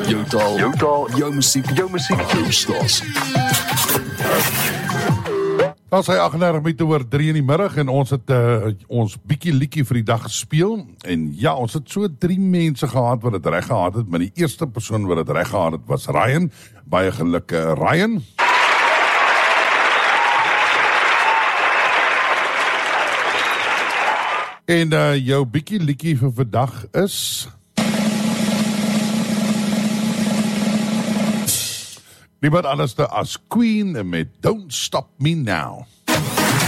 Jou taal, jou musiek, jou stasie. Ons hy 38 minute oor 3 in die middag en ons het ons bietjie liedjie vir die dag gespeel. En ja, ons het so 3 mense gehad wat het reg gehad het, maar die eerste persoon wat het reg gehad het was Ryan. Baie geluk, Ryan. En jou bietjie liedjie vir vandag is niemand anders as Queen met Don't Stop Me Now.